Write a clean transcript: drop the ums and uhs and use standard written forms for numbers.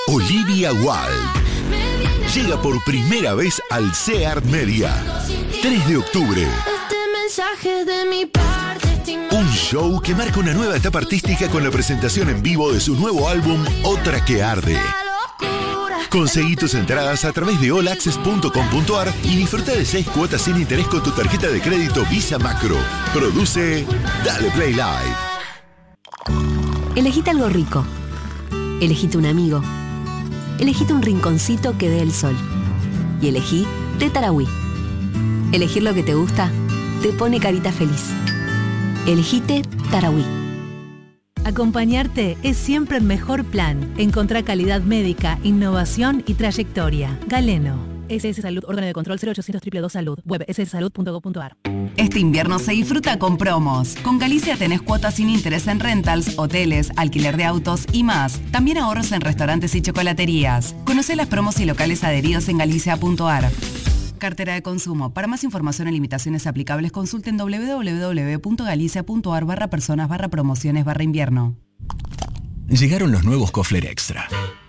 Olivia Wilde llega por primera vez al CEART Media. 3 de octubre. Un show que marca una nueva etapa artística con la presentación en vivo de su nuevo álbum Otra que Arde. Conseguí tus entradas a través de allaccess.com.ar y disfruta de 6 cuotas sin interés con tu tarjeta de crédito Visa Macro. Produce Dale Play Live. Elegite algo rico. Elegite un amigo. Elegite un rinconcito que dé el sol. Y elegí Té Tarahui. Elegir lo que te gusta te pone carita feliz. Elegite Tarahui. Acompañarte es siempre el mejor plan. Encontrá calidad médica, innovación y trayectoria. Galeno. SS Salud, órgano de control 0800 222 Salud. Web sssalud.gov.ar. Este invierno se disfruta con promos. Con Galicia tenés cuotas sin interés en rentals, hoteles, alquiler de autos y más. También ahorros en restaurantes y chocolaterías. Conocé las promos y locales adheridos en galicia.ar. Cartera de consumo. Para más información o limitaciones aplicables, consulten www.galicia.ar/personas/promociones/invierno. Llegaron los nuevos Cofler Extra.